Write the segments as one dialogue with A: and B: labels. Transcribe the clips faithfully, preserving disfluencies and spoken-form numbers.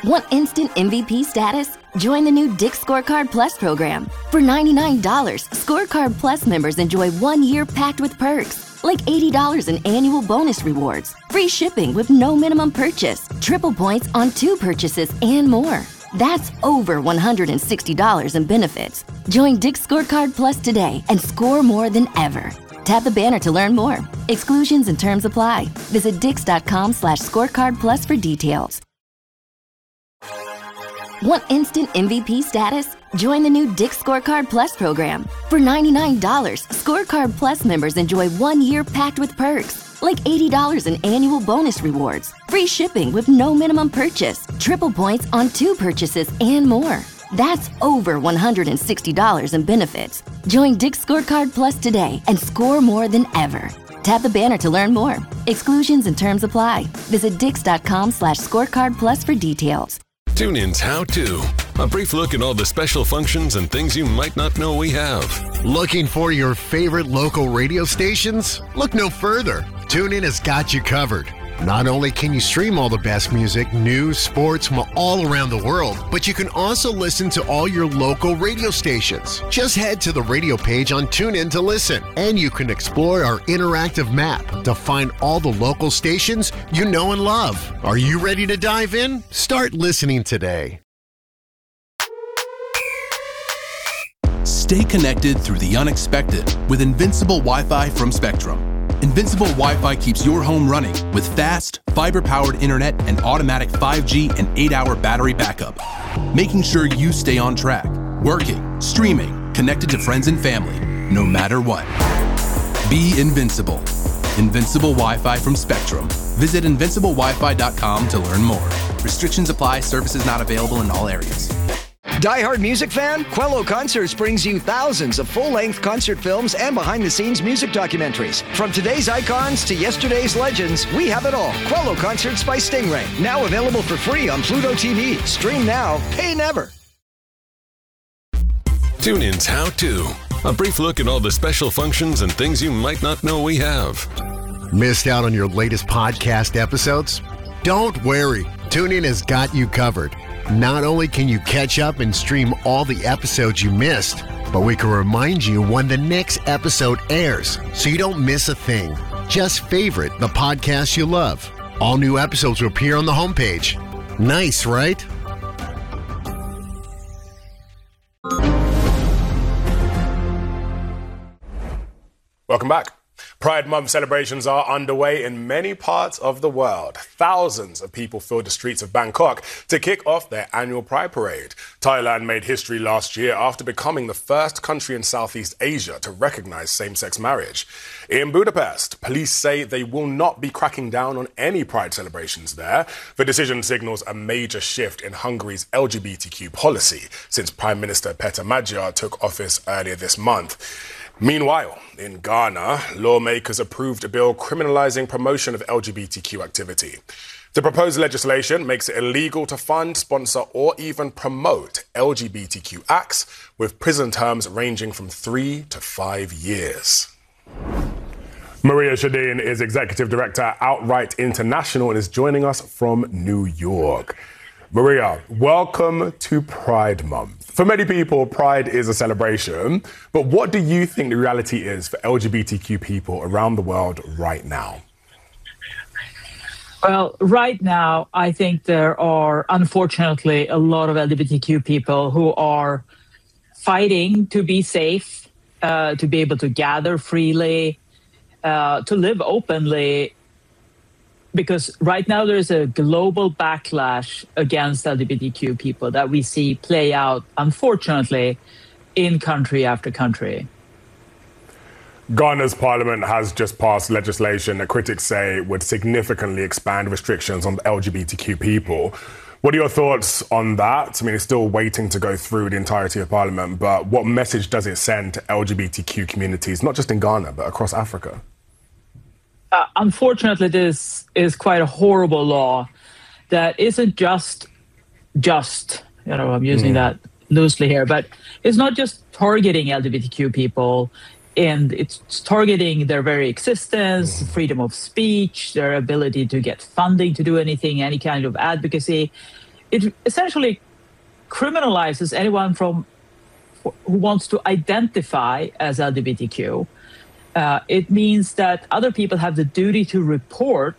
A: Want instant M V P status? Join the new Dick's Scorecard Plus program. For ninety-nine dollars, Scorecard Plus members enjoy one year packed with perks, like eighty dollars in annual bonus rewards, free shipping with no minimum purchase, triple points on two purchases, and more. That's over one hundred sixty dollars in benefits. Join Dick's Scorecard Plus today and score more than ever. Tap the banner to learn more. Exclusions and terms apply. Visit dix.com slash scorecard plus for details. Want instant M V P status? Join the new Dick's Scorecard Plus program. For ninety-nine dollars, Scorecard Plus members enjoy one year packed with perks, like eighty dollars in annual bonus rewards, free shipping with no minimum purchase, triple points on two purchases, and more. That's over one hundred sixty dollars in benefits. Join Dick's Scorecard Plus today and score more than ever. Tap the banner to learn more. Exclusions and terms apply. Visit dix.com slash scorecard plus for details.
B: TuneIn's How To. A brief look at all the special functions and things you might not know we have.
C: Looking for your favorite local radio stations? Look no further. TuneIn has got you covered. Not only can you stream all the best music, news, sports from all around the world, but you can also listen to all your local radio stations. Just head to the radio page on TuneIn to listen, and you can explore our interactive map to find all the local stations you know and love. Are you ready to dive in? Start listening today.
D: Stay connected through the unexpected with Invincible Wi-Fi from Spectrum. Invincible Wi-Fi keeps your home running with fast, fiber-powered internet and automatic five G and eight hour battery backup, making sure you stay on track, working, streaming, connected to friends and family, no matter what. Be invincible. Invincible Wi-Fi from Spectrum. Visit invincible wi fi dot com to learn more. Restrictions apply. Services not available in all areas.
E: Die-hard music fan? Quello Concerts brings you thousands of full-length concert films and behind-the-scenes music documentaries. From today's icons to yesterday's legends, we have it all. Quello Concerts by Stingray. Now available for free on Pluto T V. Stream now, pay never.
B: TuneIn's How To. A brief look at all the special functions and things you might not know we have.
C: Missed out on your latest podcast episodes? Don't worry. TuneIn has got you covered. Not only can you catch up and stream all the episodes you missed, but we can remind you when the next episode airs so you don't miss a thing. Just favorite the podcast you love. All new episodes will appear on the homepage. Nice, right?
F: Welcome back. Pride Month celebrations are underway in many parts of the world. Thousands of people filled the streets of Bangkok to kick off their annual Pride Parade. Thailand made history last year after becoming the first country in Southeast Asia to recognize same-sex marriage. In Budapest, police say they will not be cracking down on any Pride celebrations there. The decision signals a major shift in Hungary's L G B T Q policy since Prime Minister Peter Magyar took office earlier this month. Meanwhile, in Ghana, lawmakers approved a bill criminalizing promotion of L G B T Q activity. The proposed legislation makes it illegal to fund, sponsor, or even promote L G B T Q acts, with prison terms ranging from three to five years. Maria Shadeen is Executive Director at Outright International and is joining us from New York. Maria, welcome to Pride Month. For many people, Pride is a celebration, but what do you think the reality is for L G B T Q people around the world right now?
G: Well, right now, I think there are, unfortunately, a lot of L G B T Q people who are fighting to be safe, uh, to be able to gather freely, uh, to live openly. Because right now there's a global backlash against L G B T Q people that we see play out, unfortunately, in country after country.
F: Ghana's parliament has just passed legislation that critics say would significantly expand restrictions on L G B T Q people. What are your thoughts on that? I mean, it's still waiting to go through the entirety of parliament, but what message does it send to L G B T Q communities, not just in Ghana, but across Africa?
G: Uh, unfortunately, this is quite a horrible law that isn't just, just, you know, I'm using mm. that loosely here, but it's not just targeting L G B T Q people, and it's targeting their very existence, mm. freedom of speech, their ability to get funding to do anything, any kind of advocacy. it essentially criminalizes anyone from who wants to identify as L G B T Q. Uh, it means that other people have the duty to report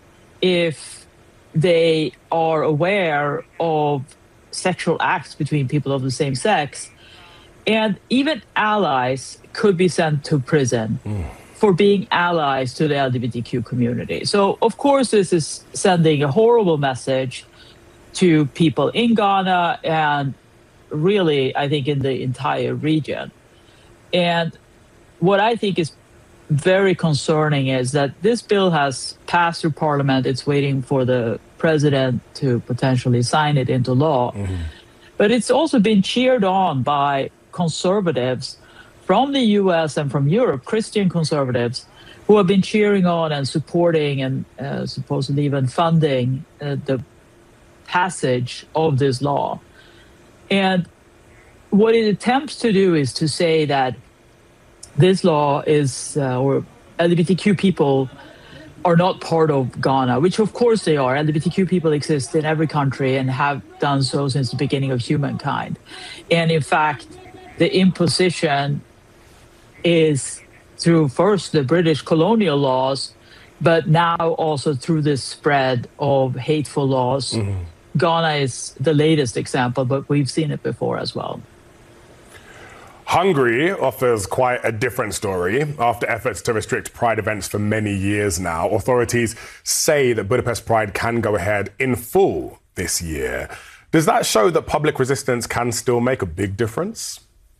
G: if they are aware of sexual acts between people of the same sex. And even allies could be sent to prison mm. for being allies to the L G B T Q community. So, of course, this is sending a horrible message to people in Ghana and really, I think, in the entire region. And what I think is very concerning is that this bill has passed through Parliament. It's waiting for the president to potentially sign it into law. Mm-hmm. But it's also been cheered on by conservatives from the U S and from Europe, Christian conservatives, who have been cheering on and supporting and uh, supposedly even funding uh, the passage of this law. And what it attempts to do is to say that this law is, uh, or L G B T Q people are not part of Ghana, which of course they are. L G B T Q people exist in every country and have done so since the beginning of humankind. And in fact, the imposition is through first the British colonial laws, but now also through this spread of hateful laws. Mm-hmm. Ghana is the latest example, but we've seen it before as well.
F: Hungary offers quite a different story. After efforts to restrict Pride events for many years now, authorities say that Budapest Pride can go ahead in full this year. Does that show that public resistance can still make a big difference?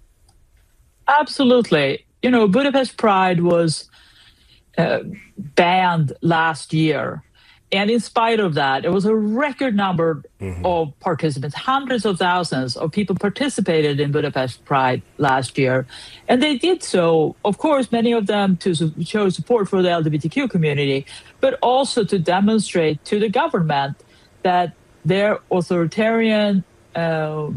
G: Absolutely. You know, Budapest Pride was uh, banned last year. And in spite of that, it was a record number mm-hmm. of participants. Hundreds of thousands of people participated in Budapest Pride last year. And they did so, of course, many of them to show support for the L G B T Q community, but also to demonstrate to the government that their authoritarian uh,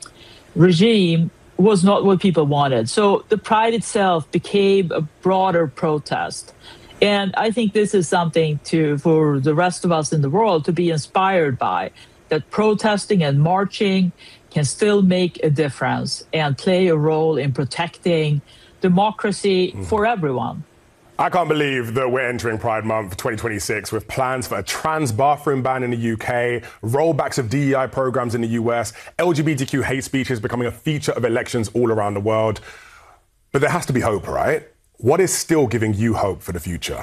G: regime was not what people wanted. So the Pride itself became a broader protest. And I think this is something to for the rest of us in the world to be inspired by, that protesting and marching can still make a difference and play a role in protecting democracy mm. for everyone.
F: I can't believe that we're entering Pride Month twenty twenty-six with plans for a trans bathroom ban in the U K, rollbacks of D E I programs in the U S, L G B T Q hate speech is becoming a feature of elections all around the world. But there has to be hope, right? What is still giving you hope for the future?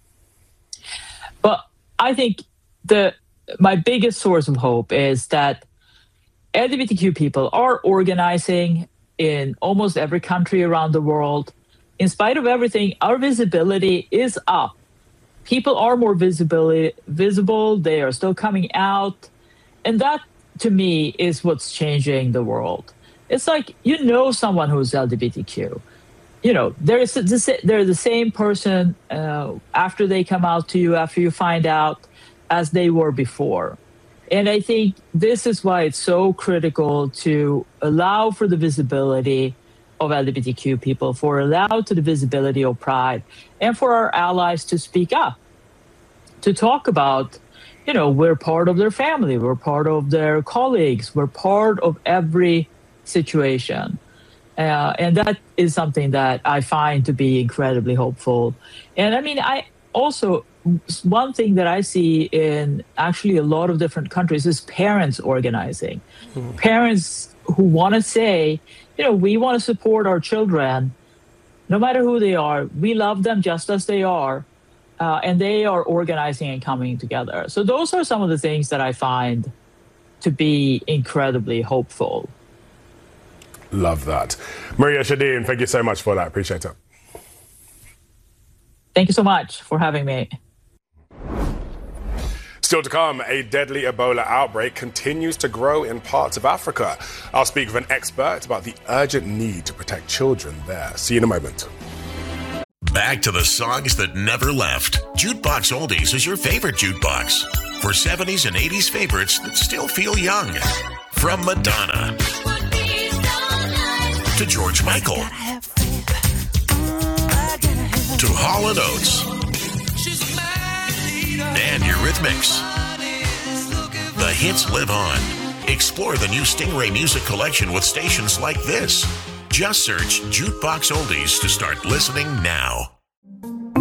G: Well, I think the my biggest source of hope is that L G B T Q people are organizing in almost every country around the world. In spite of everything, our visibility is up. People are more visibility, visible. They are still coming out. And that, to me, is what's changing the world. It's like, you know someone who's L G B T Q. You know, they're, they're the same person uh, after they come out to you, after you find out, as they were before. And I think this is why it's so critical to allow for the visibility of L G B T Q people, for allow to the visibility of Pride, and for our allies to speak up, to talk about, you know, we're part of their family, we're part of their colleagues, we're part of every situation. Uh, and that is something that I find to be incredibly hopeful. And I mean, I also, one thing that I see in actually a lot of different countries is parents organizing. Mm. Parents who want to say, you know, we want to support our children, no matter who they are. We love them just as they are. Uh, and they are organizing and coming together. So those are some of the things that I find to be incredibly hopeful.
F: Love that. Maria Shadeen, thank you so much for that. Appreciate it.
G: Thank you so much for having me.
F: Still to come, a deadly Ebola outbreak continues to grow in parts of Africa. I'll speak with an expert about the urgent need to protect children there. See you in a moment.
H: Back to the songs that never left. Jukebox Oldies is your favorite jukebox for seventies and eighties favorites that still feel young. From Madonna to George Michael to Hall and Oates and Eurythmics. The hits live on. Explore the new Stingray Music Collection with stations like this. Just search Jukebox Oldies to start listening now.